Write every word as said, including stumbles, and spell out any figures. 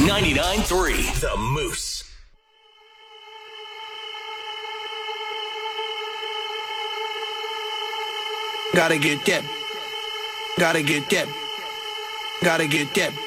ninety-nine point three The Moose. Gotta get that. Gotta get that. Gotta get that.